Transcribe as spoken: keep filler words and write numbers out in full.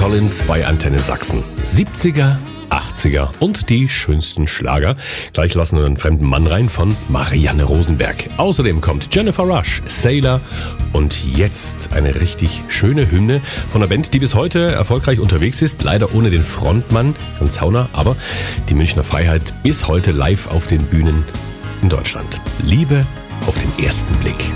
Collins bei Antenne Sachsen. siebziger, achtziger und die schönsten Schlager. Gleich lassen wir einen fremden Mann rein von Marianne Rosenberg. Außerdem kommt Jennifer Rush, Sailor und jetzt eine richtig schöne Hymne von einer Band, die bis heute erfolgreich unterwegs ist. Leider ohne den Frontmann, Jan Zauner, aber die Münchner Freiheit bis heute live auf den Bühnen in Deutschland. Liebe auf den ersten Blick.